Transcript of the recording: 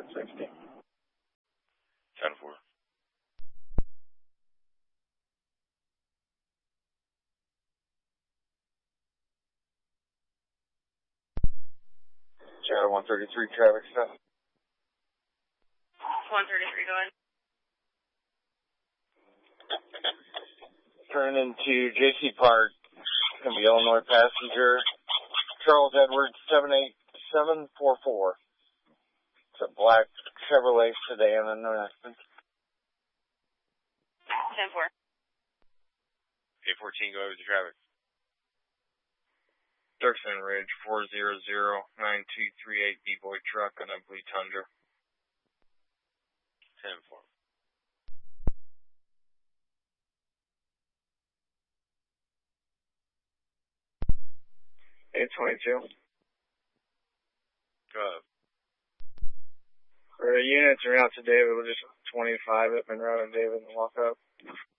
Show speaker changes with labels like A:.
A: at 60.
B: 10-4.
A: Shadow 133, traffic stuff.
C: 133, go ahead.
A: Turn into JC Park. It's going to be Illinois passenger. Charles Edwards 78744. It's a black Chevrolet sedan in Aspen.
C: 10-4.
B: 814, go ahead with the traffic.
A: Dirksen Ridge 4009238 D-Boy truck on a blue Tundra.
B: 10-4.
A: 822.
B: Go ahead.
A: For the units are out to David, we'll just 25 at Monroe and David and walk up.